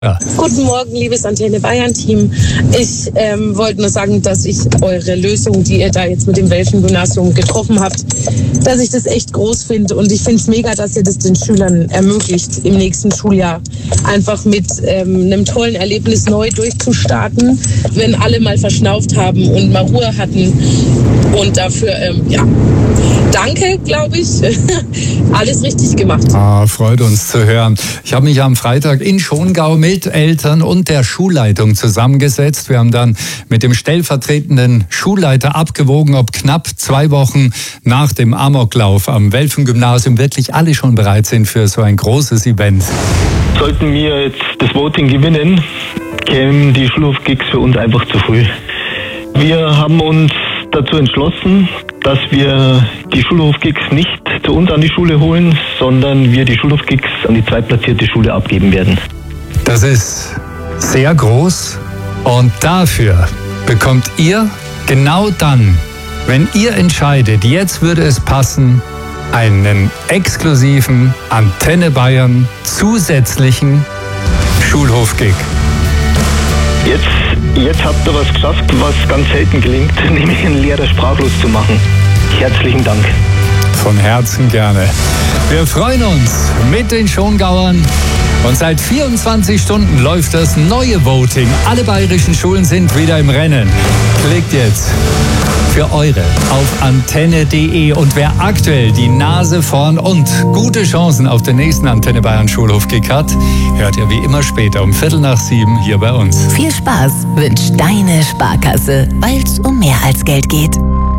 Ja. Guten Morgen, liebes Antenne Bayern-Team. Ich wollte nur sagen, dass ich eure Lösung, die ihr da jetzt mit dem Welfen-Gymnasium getroffen habt, dass ich das echt groß finde. Und ich finde es mega, dass ihr das den Schülern ermöglicht, im nächsten Schuljahr einfach mit einem tollen Erlebnis neu durchzustarten, wenn alle mal verschnauft haben und mal Ruhe hatten. Und dafür, danke, glaube ich. Alles richtig gemacht. Freut uns zu hören. Ich habe mich am Freitag in Schongau mit Eltern und der Schulleitung zusammengesetzt. Wir haben dann mit dem stellvertretenden Schulleiter abgewogen, ob knapp 2 Wochen nach dem Amoklauf am Welfen-Gymnasium wirklich alle schon bereit sind für so ein großes Event. Sollten wir jetzt das Voting gewinnen, kämen die Schulhof-Gigs für uns einfach zu früh. Wir haben uns dazu entschlossen, dass wir die Schulhof-Gigs nicht zu uns an die Schule holen, sondern wir die Schulhof-Gigs an die zweitplatzierte Schule abgeben werden. Das ist sehr groß und dafür bekommt ihr genau dann, wenn ihr entscheidet, jetzt würde es passen, einen exklusiven Antenne Bayern zusätzlichen Schulhof-Gig. Jetzt habt ihr was geschafft, was ganz selten gelingt, nämlich einen Lehrer sprachlos zu machen. Herzlichen Dank. Von Herzen gerne. Wir freuen uns mit den Schongauern. Und seit 24 Stunden läuft das neue Voting. Alle bayerischen Schulen sind wieder im Rennen. Klickt jetzt für eure auf antenne.de. Und wer aktuell die Nase vorn und gute Chancen auf den nächsten Antenne Bayern Schulhof-Gig hat, hört ihr wie immer später um 6:45 hier bei uns. Viel Spaß wünscht deine Sparkasse, weil es um mehr als Geld geht.